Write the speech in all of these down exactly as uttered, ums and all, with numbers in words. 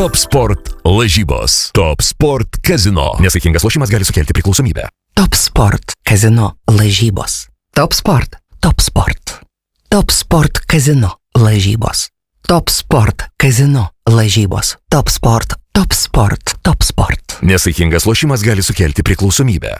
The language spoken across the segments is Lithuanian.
Top Sport lažybos. Top Sport Casino. Nesaikingas lošimas gali sukelti priklausomybę. Top Sport Casino lažybos. Top Sport. Top Sport. Top Sport Casino lažybos. Top Sport Casino lažybos. Top Sport. Top Sport. Top Sport. Nesaikingas lošimas gali sukelti priklausomybę.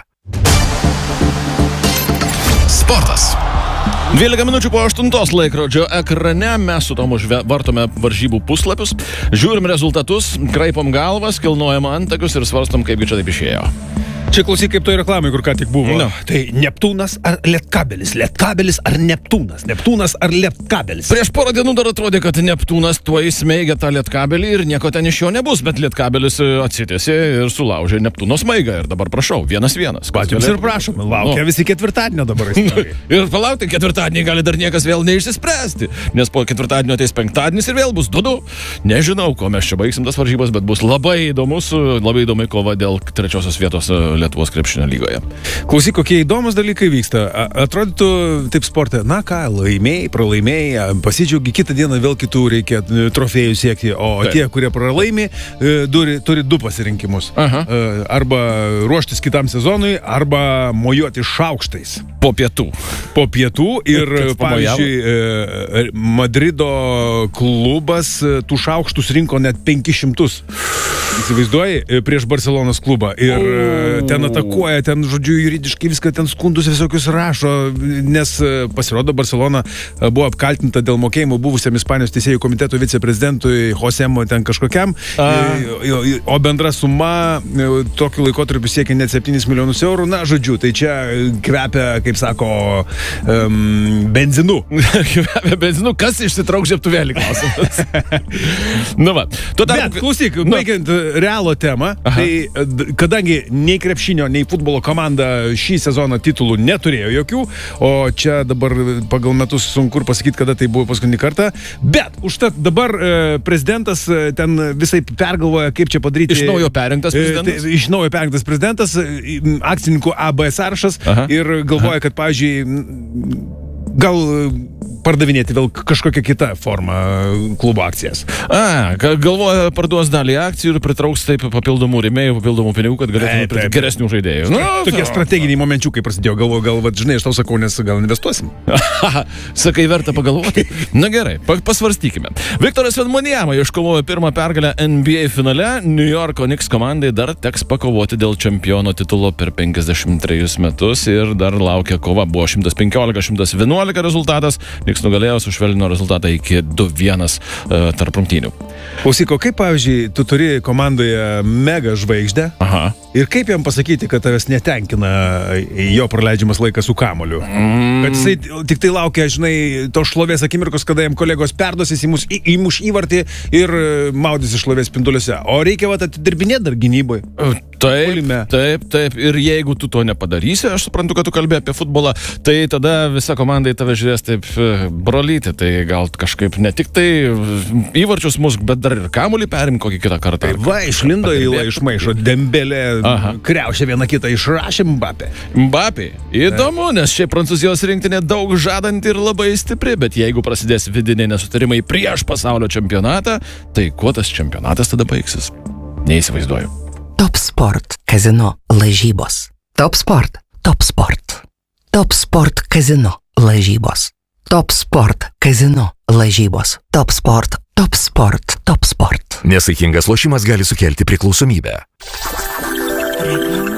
Sportas. dvylika minučių po aštuntos laikrodžio ekrane mes su tomu vartome varžybų puslapius, žiūrim rezultatus, kraipom galvas, kilnojam antakius ir svarstom, kaipgi čia taip išėjo. Čia klausyk, kaip toj reklamai, kur ką tik buvo. No. Tai Neptūnas ar Lietkabelis? Lietkabelis ar Neptūnas? Neptūnas ar Lietkabelis? Prieš porą dienų dar atrodė, kad Neptūnas tuo įsmeigia tą Lietkabelį ir nieko ten iš jo nebus, bet Lietkabelis atsitėsi ir sulaužė Neptūno smaigą. Ir dabar prašau, vienas vienas. Patys ir prašom, laukia no. visi ketvirtadienio dabar. Ir palaukti, ketvirtadienį gali dar niekas vėl neišsispręsti, nes po ketvirtadienio ateis penktadienis ir vėl bus du du. Nežinau, ko mes čia baigsim tas varžybas, bet bus labai įdomus, labai įdomi kova dėl trečiosios vietos Lietuvos krepšinio lygoje. Klausyk, kokie įdomus dalykai vyksta. Atrodytų taip sporte, na ką, laimėjai, pralaimėjai, pasidžiaugi, kitą dieną vėl kitų reikia trofėjų siekti, o taip. Tie, kurie pralaimi, turi, turi du pasirinkimus. Aha. Arba ruoštis kitam sezonui, arba mojuoti šaukštais. Po pietų. Po pietų ir, pavyzdžiui, Madrido klubas tų šaukštus rinko net penkis šimtus. Įsivaizduoji, prieš Barcelonos klubą. Ir o... ten atakuoja, ten, žodžiu, juridiškai viską, ten skundus visokius rašo, nes pasirodo, Barcelona buvo apkaltinta dėl mokėjimų buvusiam Ispanijos teisėjų komiteto viceprezidentui Josemo ten kažkokiam, A. o bendra suma tokiu laikotarpiu siekia net septynis milijonus eurų. Na, žodžiu, tai čia kvepia, kaip sako, um, benzinu. Kvepia benzinu, kas išsitrauk žiebtuvėlį, klausimas. Nu va. Bet, klausyk, nu. baigiant Realo temą, Aha. tai kadangi nei krepšinio, nei futbolo komanda šį sezoną titulų neturėjo jokių, o čia dabar pagal metus sunku pasakyti, kada tai buvo paskutinį kartą, bet užtat dabar e, prezidentas e, ten visai pergalvoja, kaip čia padaryti. Iš naujo perrinktas prezidentas? E, tai, iš naujo perrinktas prezidentas, e, akcininkų A B sąrašas Aha. ir galvoja, Aha. kad, pavyzdžiui, gal pardavinėti vėl kažkokią kitą formą klubo akcijas. A, galvoja, parduos dalį akcijų ir pritrauks taip papildomų rėmėjų, papildomų pinigų, kad galėtume pirkti geresnių žaidėjų. Nu, tokie to. strateginiai momenčiukai prasidėjo. Galvoju, gal, va, žinai, aš tau sakau, nes gal investuosim. Sakai, verta pagalvoti. Na gerai, pasvarstykime. Viktoras Wembanyama iškovojo pirmą pergalę N B A finale. New Yorko Knicks komandai dar teks pakovoti dėl čempiono titulo per penkiasdešimt trejus metus ir dar laukia kova. Buvo šimtas penkiolika šimtas vienuolika rezultatas. Nugalėjo, sušvelnino rezultatą iki du vienas uh, tarp rungtynių. Klausyko, kaip, pavyzdžiui, tu turi komandoje mega žvaigždę Aha. ir kaip jam pasakyti, kad tavęs netenkina jo praleidžiamas laikas su kamuoliu? Mm. Kad jisai tik tai laukia, žinai, to šlovės akimirkos, kada jam kolegos perdosis, įmuš į, įmuš įvartį ir maudys iš šlovės spinduliuose. O reikia vat atidirbinėti dar gynybai. Taip, Polime. taip, taip. Ir jeigu tu to nepadarysi, aš suprantu, kad tu kalbė apie futbolą, tai tada visa komanda į tave žiūrės taip, brolyti, tai gal kažkaip ne tik tai įvarčius musk, bet dar ir kamuolį perim kokį kitą kartą. Tai va, išlindo įla iš maišo, Dembelė, kriaušė vieną kitą, išrašė Mbappé. Mbappé. Įdomu, nes šiaip Prancūzijos rinktinė daug žadanti ir labai stipri, bet jeigu prasidės vidiniai nesutarimai prieš pasaulio čempionatą, tai kuo tas čempionatas tada baigsis? Neįsivaizduoju. Top Sport Casino lažybos. Top Sport. Top Sport. Top Sport Casino lažybos. Top Sport Casino lažybos. Top Sport. Top Sport. Top Sport. Nesaikingas lošimas gali sukelti priklausomybę. Reklama.